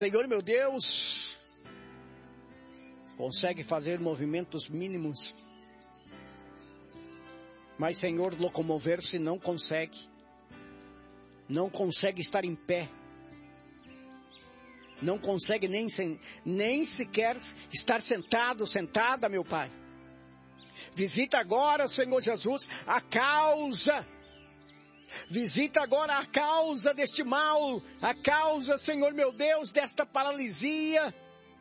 Senhor meu Deus, consegue fazer movimentos mínimos, mas Senhor, locomover-se não consegue estar em pé, não consegue nem sequer estar sentada, meu Pai. Visita agora, Senhor Jesus, visita agora a causa deste mal, a causa, Senhor meu Deus, desta paralisia.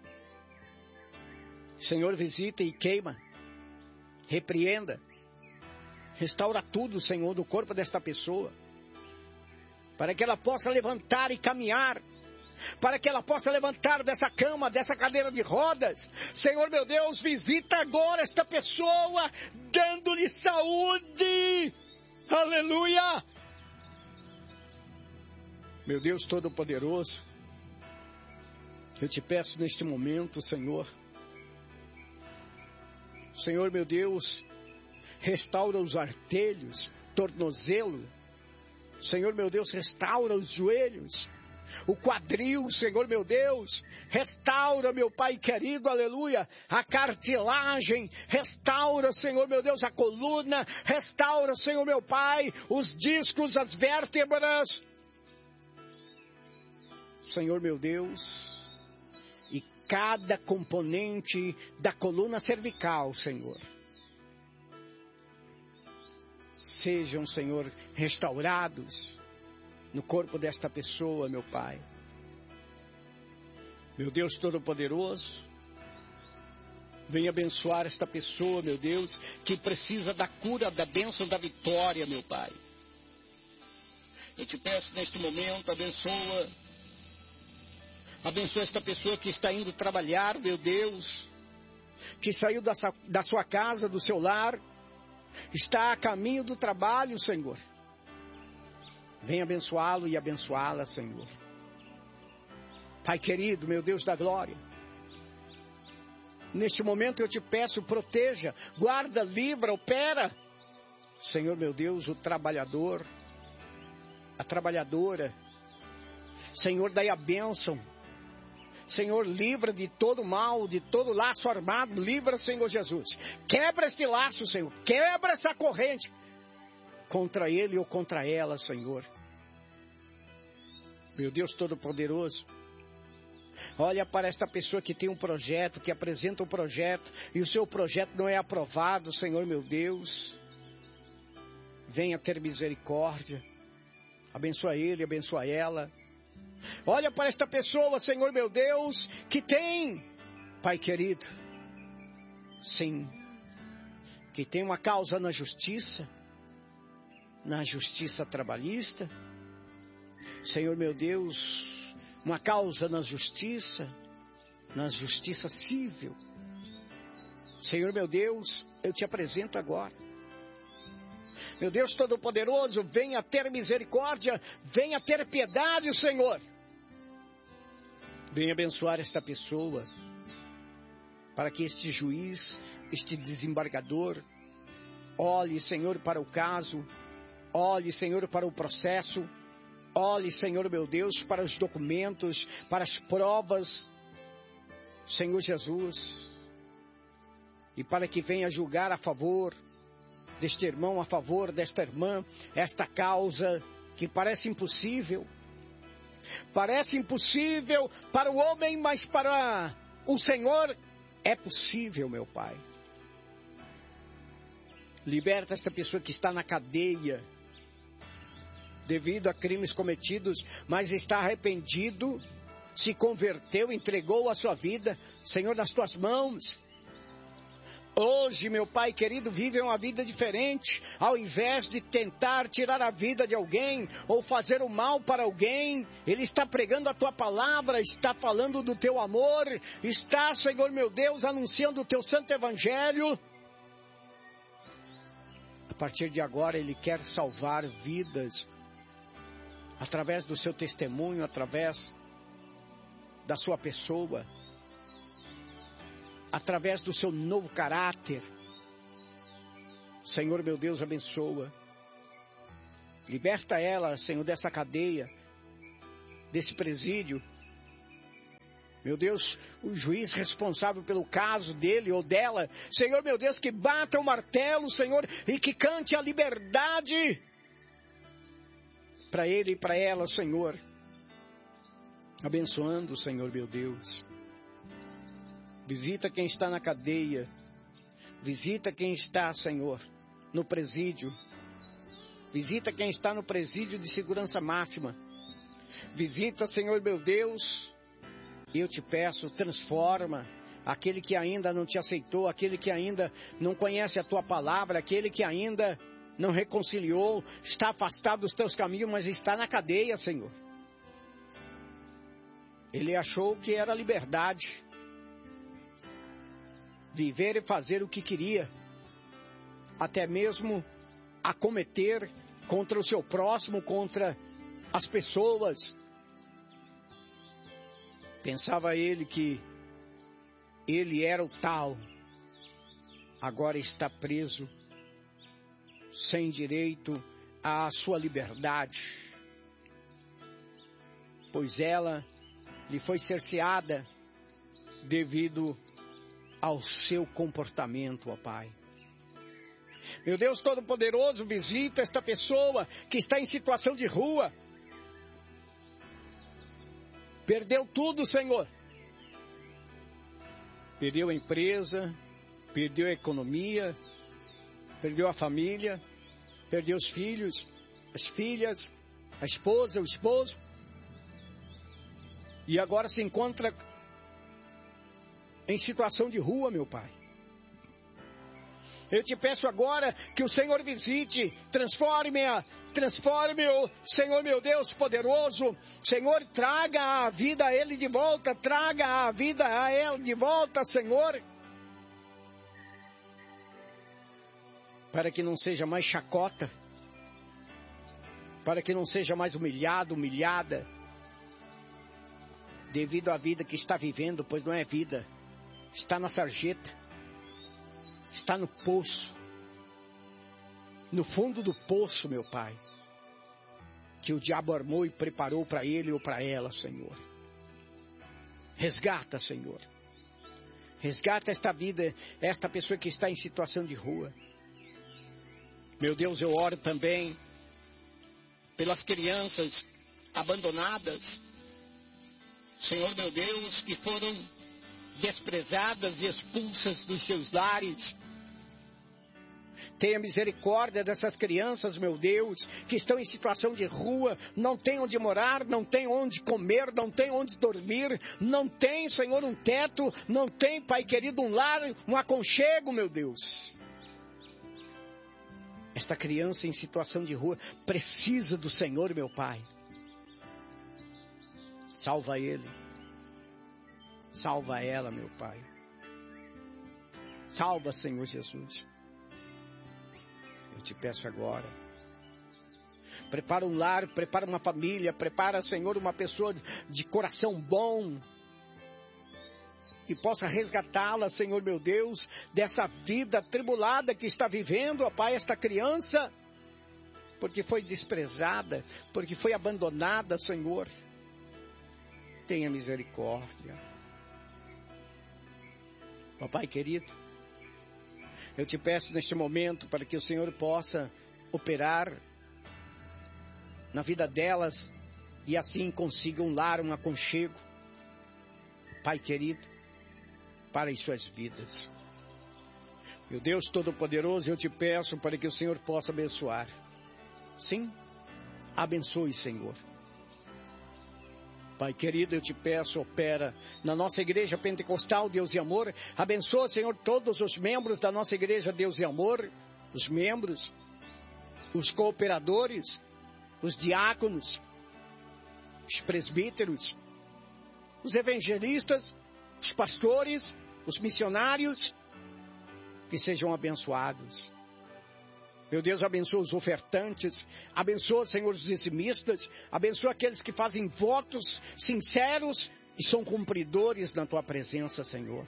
Senhor, visita e queima, repreenda, restaura tudo, Senhor, do corpo desta pessoa, para que ela possa levantar e caminhar, para que ela possa levantar dessa cama, dessa cadeira de rodas. Senhor meu Deus, visita agora esta pessoa, dando-lhe saúde. Aleluia! Meu Deus Todo-Poderoso, eu te peço neste momento, Senhor, meu Deus, restaura os artelhos, tornozelo. Senhor meu Deus, restaura os joelhos, o quadril, Senhor meu Deus, restaura, meu Pai querido, aleluia, a cartilagem, restaura, Senhor meu Deus, a coluna, restaura, Senhor meu Pai, os discos, as vértebras, Senhor meu Deus, e cada componente da coluna cervical, Senhor, sejam, Senhor, restaurados no corpo desta pessoa, meu Pai. Meu Deus Todo-Poderoso, venha abençoar esta pessoa, meu Deus, que precisa da cura, da bênção, da vitória, meu Pai. Eu te peço neste momento, abençoa esta pessoa que está indo trabalhar, meu Deus, que saiu da sua casa, do seu lar, está a caminho do trabalho, Senhor. Venha abençoá-lo e abençoá-la, Senhor. Pai querido, meu Deus da glória, neste momento eu te peço, proteja, guarda, livra, opera, Senhor meu Deus, o trabalhador, a trabalhadora, Senhor, dai a bênção, Senhor, livra de todo mal, de todo laço armado, livra, Senhor Jesus, quebra este laço, Senhor, quebra essa corrente, contra ele ou contra ela, Senhor. Meu Deus Todo-Poderoso, olha para esta pessoa que tem um projeto, que apresenta um projeto, e o seu projeto não é aprovado, Senhor meu Deus. Venha ter misericórdia, abençoa ele, abençoa ela. Olha para esta pessoa, Senhor meu Deus, que tem, Pai querido, sim, que tem uma causa na justiça trabalhista, Senhor meu Deus, uma causa na justiça civil. Senhor meu Deus, eu te apresento agora. Meu Deus Todo-Poderoso, venha ter misericórdia, venha ter piedade, Senhor. Venha abençoar esta pessoa, para que este juiz, este desembargador, olhe, Senhor, para o caso, olhe, Senhor, para o processo, olhe, Senhor meu Deus, para os documentos, para as provas, Senhor Jesus, e para que venha julgar a favor deste irmão, a favor desta irmã, esta causa que parece impossível para o homem, mas para o Senhor é possível, meu Pai. Liberta esta pessoa que está na cadeia, devido a crimes cometidos, mas está arrependido, se converteu, entregou a sua vida, Senhor, nas tuas mãos. Hoje, meu Pai querido, vive uma vida diferente, ao invés de tentar tirar a vida de alguém, ou fazer o mal para alguém, ele está pregando a tua palavra, está falando do teu amor, está, Senhor meu Deus, anunciando o teu santo evangelho. A partir de agora, ele quer salvar vidas, através do seu testemunho, através da sua pessoa, através do seu novo caráter. Senhor meu Deus, abençoa. Liberta ela, Senhor, dessa cadeia, desse presídio. Meu Deus, o juiz responsável pelo caso dele ou dela, Senhor, meu Deus, que bata o martelo, Senhor, e que cante a liberdade para ele e para ela, Senhor. Abençoando, Senhor, meu Deus. Visita quem está na cadeia. Visita quem está, Senhor, no presídio. Visita quem está no presídio de segurança máxima. Visita, Senhor, meu Deus. Eu te peço, transforma aquele que ainda não te aceitou, aquele que ainda não conhece a tua palavra, aquele que ainda não reconciliou, está afastado dos teus caminhos, mas está na cadeia, Senhor. Ele achou que era liberdade. Viver e fazer o que queria. Até mesmo acometer contra o seu próximo, contra as pessoas. Pensava ele que ele era o tal. Agora está preso, sem direito à sua liberdade. Pois ela lhe foi cerceada devido ao seu comportamento, ó Pai. Meu Deus Todo-Poderoso, visita esta pessoa que está em situação de rua. Perdeu tudo, Senhor. Perdeu a empresa, perdeu a economia, perdeu a família, perdeu os filhos, as filhas, a esposa, o esposo. E agora se encontra em situação de rua, meu Pai. Eu te peço agora que o Senhor visite, transforme-o, Senhor meu Deus poderoso. Senhor, traga a vida a ele de volta, traga a vida a ela de volta, Senhor. Para que não seja mais chacota, para que não seja mais humilhado, humilhada, devido à vida que está vivendo, pois não é vida, está na sarjeta. Está no poço, no fundo do poço, meu Pai, que o diabo armou e preparou para ele ou para ela, Senhor. Resgata, Senhor. Resgata esta vida, esta pessoa que está em situação de rua. Meu Deus, eu oro também pelas crianças abandonadas, Senhor meu Deus, que foram desprezadas e expulsas dos seus lares. Tenha misericórdia dessas crianças, meu Deus, que estão em situação de rua, não tem onde morar, não tem onde comer, não tem onde dormir, não tem, Senhor, um teto, não tem, Pai querido, um lar, um aconchego, meu Deus. Esta criança em situação de rua precisa do Senhor, meu Pai. Salva ele. Salva ela, meu Pai. Salva, Senhor Jesus. Eu te peço agora. Prepara um lar, prepara uma família, prepara, Senhor, uma pessoa de coração bom. Que possa resgatá-la, Senhor meu Deus, dessa vida atribulada que está vivendo, ó Pai, esta criança. Porque foi desprezada, porque foi abandonada, Senhor. Tenha misericórdia. Papai querido, eu te peço neste momento para que o Senhor possa operar na vida delas e assim consiga um lar, um aconchego. Pai querido, para as suas vidas. Meu Deus Todo-Poderoso, eu te peço para que o Senhor possa abençoar. Sim, abençoe, Senhor. Pai querido, eu te peço, opera na nossa igreja pentecostal, Deus e Amor. Abençoa, Senhor, todos os membros da nossa igreja, Deus e Amor. Os membros, os cooperadores, os diáconos, os presbíteros, os evangelistas, os pastores, os missionários, que sejam abençoados. Meu Deus, abençoa os ofertantes, abençoa, Senhor, os dizimistas, abençoa aqueles que fazem votos sinceros e são cumpridores na Tua presença, Senhor.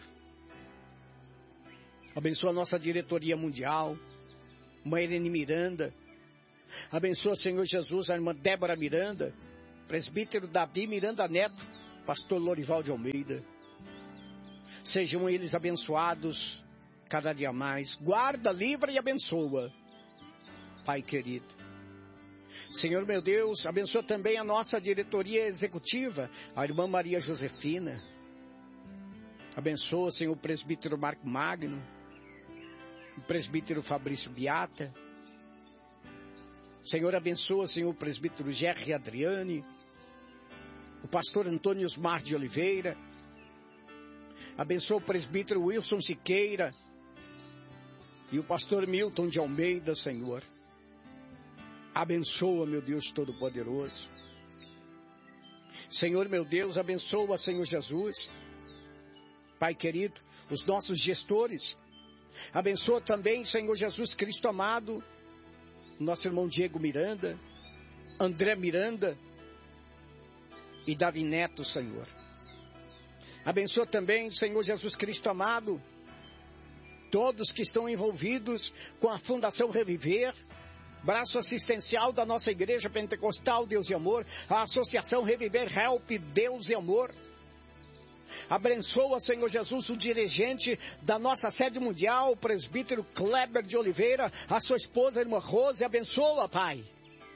Abençoa a nossa diretoria mundial, Mãe Irene Miranda. Abençoa, Senhor Jesus, a irmã Débora Miranda, presbítero Davi Miranda Neto, pastor Lorival de Almeida. Sejam eles abençoados cada dia mais. Guarda, livra e abençoa, Pai querido. Senhor meu Deus, abençoa também a nossa diretoria executiva, a irmã Maria Josefina. Abençoa, Senhor, o presbítero Marco Magno, o presbítero Fabrício Beata. Senhor, abençoa, Senhor, o presbítero Gerry Adriane, o pastor Antônio Osmar de Oliveira. Abençoa o presbítero Wilson Siqueira e o pastor Milton de Almeida, Senhor. Abençoa, meu Deus Todo-Poderoso. Senhor, meu Deus, abençoa, Senhor Jesus. Pai querido, os nossos gestores. Abençoa também, Senhor Jesus Cristo amado, nosso irmão Diego Miranda, André Miranda e Davi Neto, Senhor. Abençoa também, Senhor Jesus Cristo amado, todos que estão envolvidos com a Fundação Reviver, braço assistencial da nossa Igreja Pentecostal Deus e Amor, a Associação Reviver Help Deus e Amor. Abençoa, Senhor Jesus, o dirigente da nossa sede mundial, o presbítero Kleber de Oliveira, a sua esposa, a irmã Rose. Abençoa, Pai.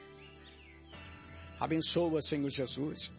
Abençoa, Senhor Jesus.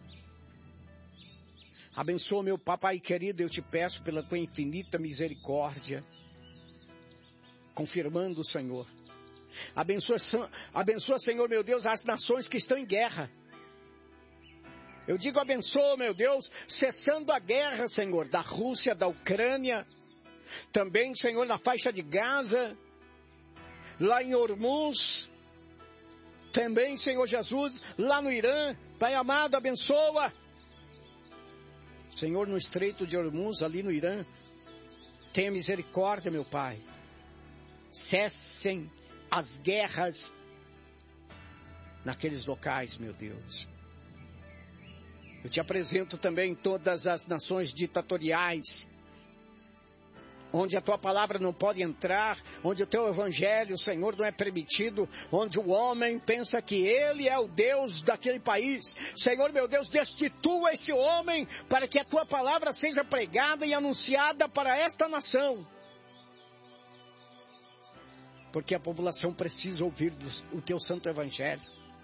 Abençoa, meu papai querido, eu te peço pela tua infinita misericórdia. Confirmando, Senhor. Abençoa, Senhor, meu Deus, as nações que estão em guerra. Eu digo abençoa, meu Deus, cessando a guerra, Senhor, da Rússia, da Ucrânia. Também, Senhor, na faixa de Gaza, lá em Hormuz. Também, Senhor Jesus, lá no Irã. Pai amado, abençoa. Senhor, no estreito de Hormuz, ali no Irã, tenha misericórdia, meu Pai. Cessem as guerras naqueles locais, meu Deus. Eu te apresento também todas as nações ditatoriais, onde a tua palavra não pode entrar, onde o teu evangelho, Senhor, não é permitido, onde o homem pensa que ele é o Deus daquele país. Senhor, meu Deus, destitua esse homem para que a tua palavra seja pregada e anunciada para esta nação. Porque a população precisa ouvir o teu santo evangelho.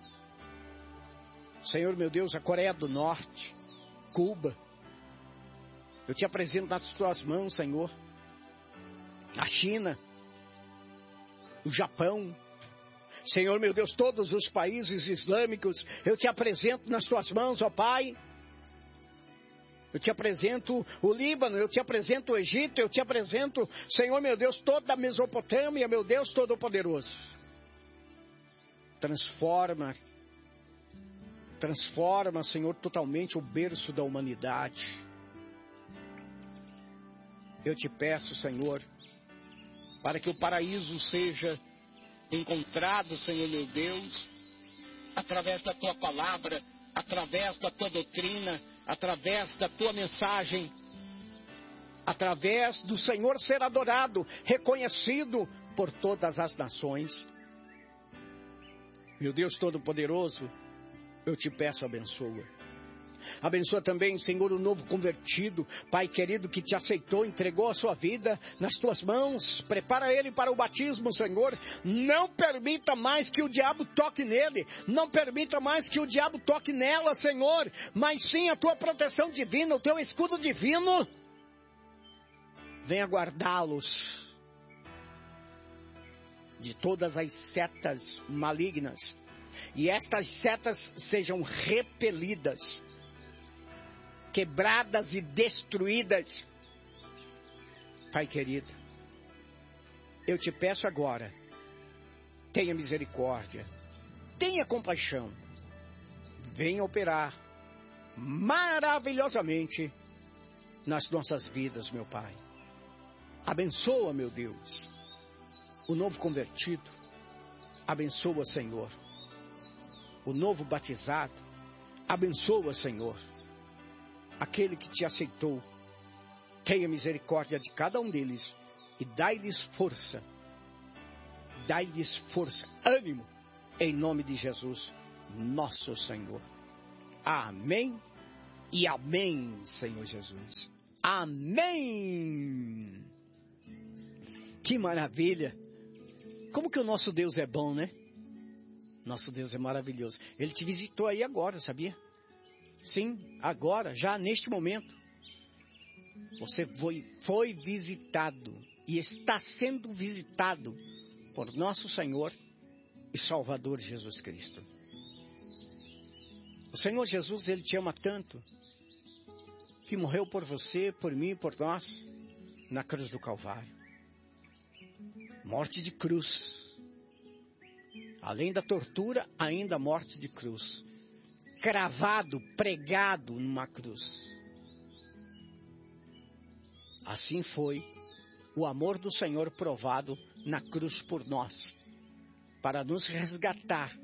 Senhor, meu Deus, a Coreia do Norte, Cuba, eu te apresento nas tuas mãos, Senhor. A China, o Japão, Senhor, meu Deus, todos os países islâmicos, eu te apresento nas tuas mãos, ó Pai. Eu te apresento o Líbano, eu te apresento o Egito, eu te apresento, Senhor, meu Deus, toda a Mesopotâmia, meu Deus Todo-Poderoso. Transforma, Senhor, totalmente o berço da humanidade. Eu te peço, Senhor, para que o paraíso seja encontrado, Senhor meu Deus, através da tua palavra, através da tua doutrina, através da tua mensagem, através do Senhor ser adorado, reconhecido por todas as nações. Meu Deus Todo-Poderoso, eu te peço, abençoa. Abençoa também, Senhor, o novo convertido, Pai querido, que te aceitou, entregou a sua vida nas tuas mãos. Prepara ele para o batismo, Senhor. Não permita mais que o diabo toque nele. Não permita mais que o diabo toque nela, Senhor. Mas sim a tua proteção divina, o teu escudo divino. Venha guardá-los de todas as setas malignas. E estas setas sejam repelidas, quebradas e destruídas. Pai querido, eu te peço agora, tenha misericórdia, tenha compaixão, venha operar maravilhosamente nas nossas vidas, meu Pai. Abençoa, meu Deus, o novo convertido. Abençoa, Senhor, o novo batizado. Abençoa, Senhor, aquele que te aceitou. Tenha misericórdia de cada um deles e dai-lhes força, ânimo, em nome de Jesus, nosso Senhor. Amém E amém, Senhor Jesus. Amém. Que maravilha. Como que o nosso Deus é bom, né? Nosso Deus é maravilhoso. Ele te visitou aí agora, sabia? Sim, agora, já neste momento. Você foi visitado e está sendo visitado por nosso Senhor e Salvador Jesus Cristo. O Senhor Jesus, Ele te ama tanto que morreu por você, por mim e por nós na cruz do Calvário. Morte de cruz. Além da tortura, ainda morte de cruz. Cravado, pregado numa cruz. Assim foi o amor do Senhor provado na cruz por nós, para nos resgatar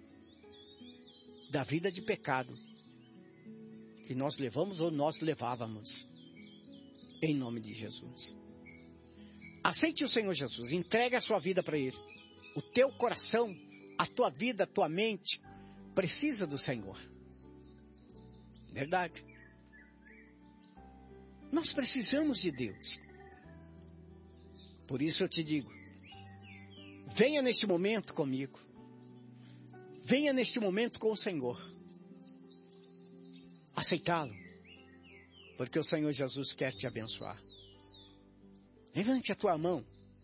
da vida de pecado que nós levamos ou nós levávamos, em nome de Jesus. Aceite o Senhor Jesus, entregue a sua vida para Ele. O teu coração, a tua vida, a tua mente, precisa do Senhor. Verdade. Nós precisamos de Deus. Por isso eu te digo, venha neste momento comigo. Venha neste momento com o Senhor. Aceitá-lo. Porque o Senhor Jesus quer te abençoar. Levante a tua mão.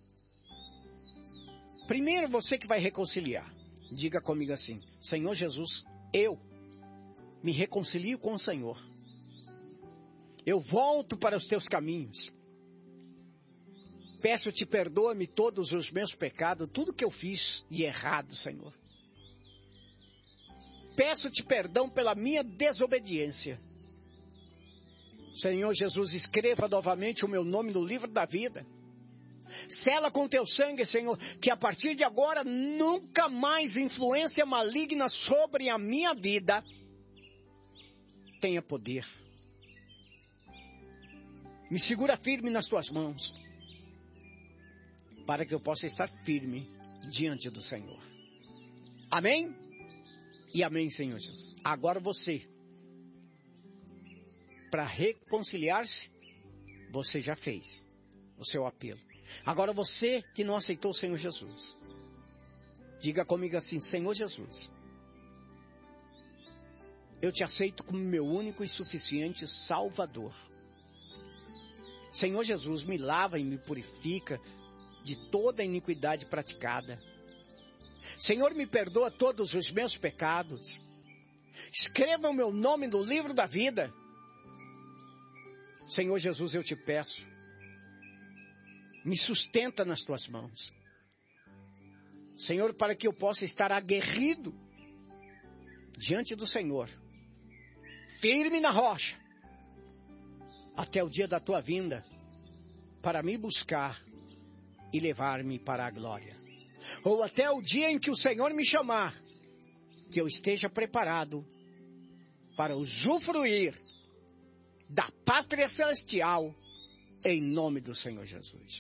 Primeiro você que vai reconciliar. Diga comigo assim: Senhor Jesus, eu me reconcilio com o Senhor. Eu volto para os teus caminhos. Peço-te, perdoa-me todos os meus pecados, tudo que eu fiz de errado, Senhor. Peço-te perdão pela minha desobediência. Senhor Jesus, escreva novamente o meu nome no livro da vida. Sela com teu sangue, Senhor, que a partir de agora nunca mais influência maligna sobre a minha vida tenha poder. Me segura firme nas tuas mãos, para que eu possa estar firme diante do Senhor. Amém? E amém, Senhor Jesus. Agora você, para reconciliar-se, você já fez o seu apelo. Agora você que não aceitou o Senhor Jesus, diga comigo assim: Senhor Jesus, eu te aceito como meu único e suficiente Salvador. Senhor Jesus, me lava e me purifica de toda a iniquidade praticada. Senhor, me perdoa todos os meus pecados. Escreva o meu nome no livro da vida. Senhor Jesus, eu te peço, me sustenta nas tuas mãos. Senhor, para que eu possa estar aguerrido diante do Senhor, firme na rocha, até o dia da tua vinda, para me buscar e levar-me para a glória. Ou até o dia em que o Senhor me chamar, que eu esteja preparado para usufruir da pátria celestial, em nome do Senhor Jesus.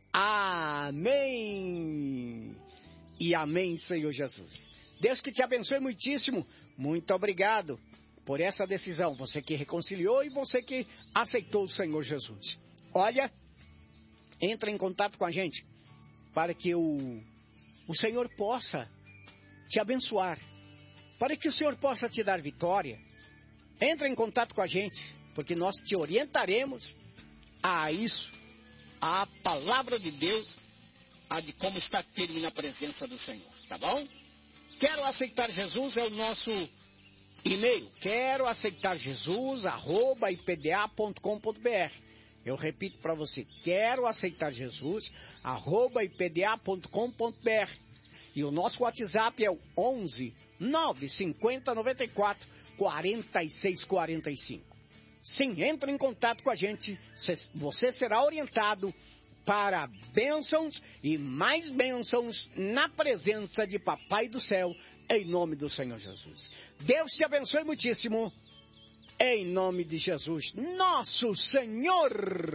Amém. E amém, Senhor Jesus. Deus que te abençoe muitíssimo. Muito obrigado por essa decisão, você que reconciliou e você que aceitou o Senhor Jesus. Olha, entra em contato com a gente, para que o Senhor possa te abençoar, para que o Senhor possa te dar vitória. Entra em contato com a gente, porque nós te orientaremos a isso, a palavra de Deus, a de como estar firme na presença do Senhor, tá bom? Quero aceitar Jesus é o nosso e-mail, quero aceitar Jesus, @ipda.com.br. Eu repito para você, quero aceitar Jesus, @ipda.com.br. E o nosso WhatsApp é o 11 950 94 46 45. Sim, entre em contato com a gente, você será orientado para bênçãos e mais bênçãos na presença de Papai do Céu, em nome do Senhor Jesus. Deus te abençoe muitíssimo, em nome de Jesus, nosso Senhor.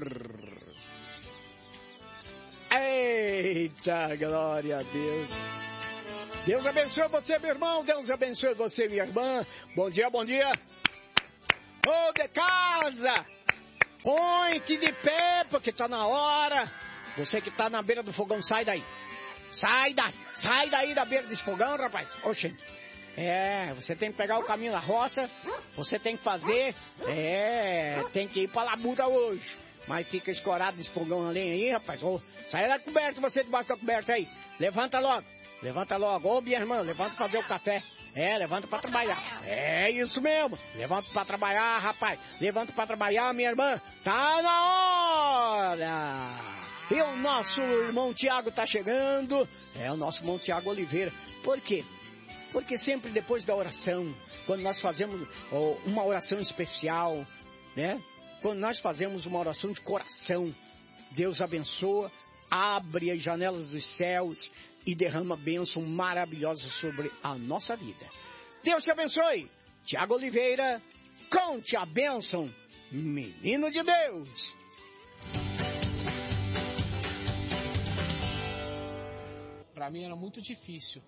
Eita, glória a Deus. Deus abençoe você, meu irmão. Deus abençoe você, minha irmã. Bom dia, bom dia. Ô, de casa, põe-te de pé, porque tá na hora. Você que tá na beira do fogão, sai daí. Sai daí da beira desse fogão, rapaz. Oxe. Você tem que pegar o caminho da roça, você tem que fazer, tem que ir pra labuta hoje. Mas fica escorado desse fogão ali aí, rapaz. Sai da coberta, você debaixo da coberta aí. Levanta logo. Ô, minha irmã, levanta pra fazer o café. Levanta pra trabalhar. É isso mesmo. Levanta pra trabalhar, rapaz. Levanta pra trabalhar, minha irmã. Tá na hora. E o nosso irmão Tiago tá chegando. O nosso irmão Tiago Oliveira. Por quê? Porque sempre depois da oração, quando nós fazemos uma oração especial, né? Quando nós fazemos uma oração de coração, Deus abençoa, abre as janelas dos céus e derrama bênção maravilhosa sobre a nossa vida. Deus te abençoe. Tiago Oliveira, conte a bênção, menino de Deus. Para mim era muito difícil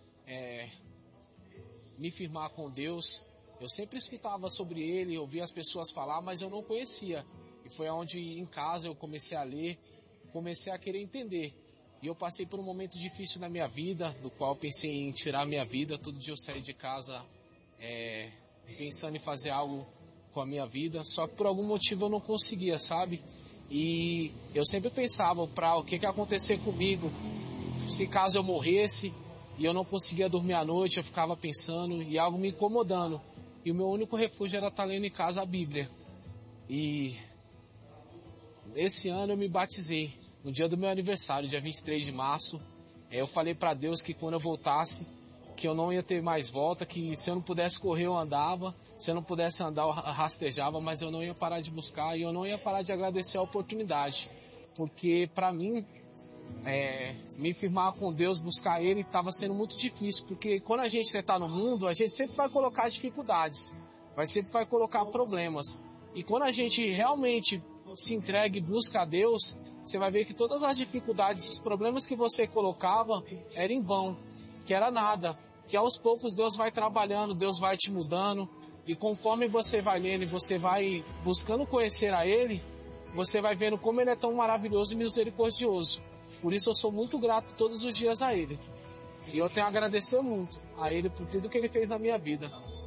me firmar com Deus. Eu sempre escutava sobre Ele, ouvia as pessoas falar, mas eu não conhecia. E foi onde em casa eu comecei a ler, comecei a querer entender. E eu passei por um momento difícil na minha vida, do qual eu pensei em tirar a minha vida. Todo dia eu saí de casa pensando em fazer algo com a minha vida, só que por algum motivo eu não conseguia, sabe? E eu sempre pensava o que ia acontecer comigo se caso eu morresse. E eu não conseguia dormir à noite, eu ficava pensando e algo me incomodando. E o meu único refúgio era estar lendo em casa a Bíblia. E esse ano eu me batizei, no dia do meu aniversário, dia 23 de março. Eu falei para Deus que quando eu voltasse, que eu não ia ter mais volta, que se eu não pudesse correr eu andava, se eu não pudesse andar eu rastejava, mas eu não ia parar de buscar e eu não ia parar de agradecer a oportunidade. Porque para mim, me firmar com Deus, buscar Ele, estava sendo muito difícil, porque quando a gente está no mundo, a gente sempre vai colocar dificuldades, sempre vai colocar problemas, e quando a gente realmente se entrega e busca a Deus, você vai ver que todas as dificuldades, os problemas que você colocava, eram em vão, que era nada, que aos poucos Deus vai trabalhando, Deus vai te mudando, e conforme você vai lendo e você vai buscando conhecer a Ele, você vai vendo como Ele é tão maravilhoso e misericordioso. Por isso eu sou muito grato todos os dias a Ele. E eu tenho a agradecer muito a Ele por tudo que Ele fez na minha vida.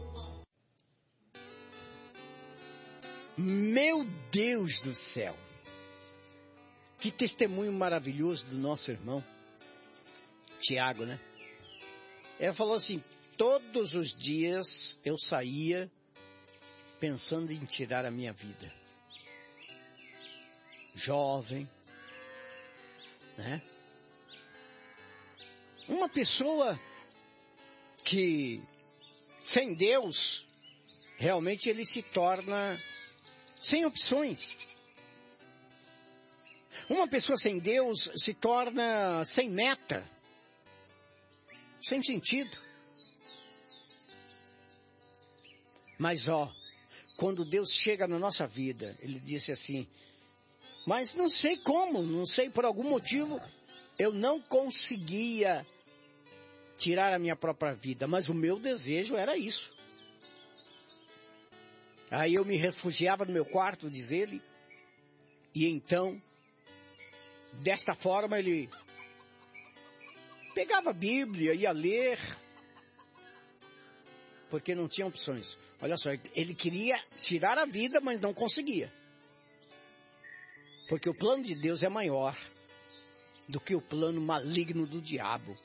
Meu Deus do céu! Que testemunho maravilhoso do nosso irmão Tiago, né? Ele falou assim, todos os dias eu saía pensando em tirar a minha vida. Jovem, né? Uma pessoa que sem Deus, realmente ele se torna sem opções. Uma pessoa sem Deus se torna sem meta, sem sentido. Mas quando Deus chega na nossa vida, Ele disse assim, mas não sei como, não sei por algum motivo, eu não conseguia tirar a minha própria vida, mas o meu desejo era isso. Aí eu me refugiava no meu quarto, diz ele, e então, desta forma ele pegava a Bíblia, ia ler, porque não tinha opções. Olha só, ele queria tirar a vida, mas não conseguia. Porque o plano de Deus é maior do que o plano maligno do diabo.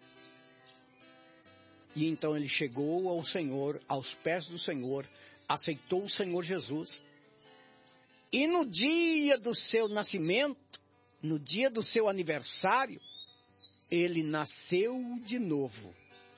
E então ele chegou ao Senhor, aos pés do Senhor, aceitou o Senhor Jesus. E no dia do seu nascimento, no dia do seu aniversário, ele nasceu de novo.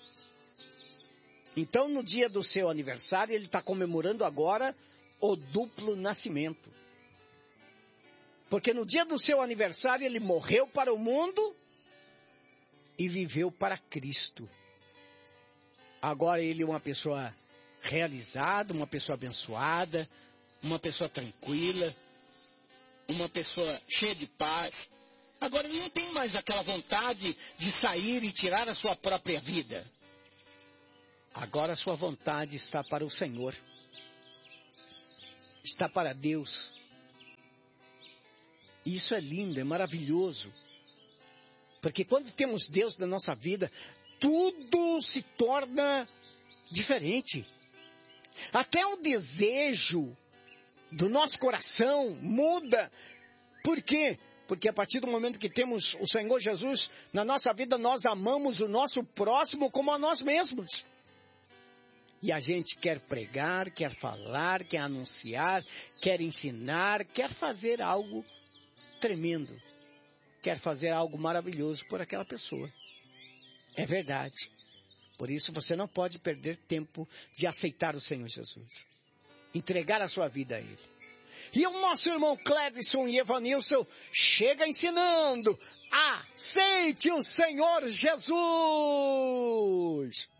Então, no dia do seu aniversário, ele está comemorando agora o duplo nascimento. Porque no dia do seu aniversário, ele morreu para o mundo e viveu para Cristo. Agora ele é uma pessoa realizada, uma pessoa abençoada, uma pessoa tranquila, uma pessoa cheia de paz. Agora ele não tem mais aquela vontade de sair e tirar a sua própria vida. Agora a sua vontade está para o Senhor. está para Deus. E isso é lindo, é maravilhoso. Porque quando temos Deus na nossa vida, tudo se torna diferente. Até o desejo do nosso coração muda. Por quê? Porque a partir do momento que temos o Senhor Jesus na nossa vida, nós amamos o nosso próximo como a nós mesmos. E a gente quer pregar, quer falar, quer anunciar, quer ensinar, quer fazer algo tremendo. Quer fazer algo maravilhoso por aquela pessoa. É verdade. Por isso você não pode perder tempo de aceitar o Senhor Jesus. Entregar a sua vida a Ele. E o nosso irmão Clédson e Evanilson chega ensinando. Aceite o Senhor Jesus!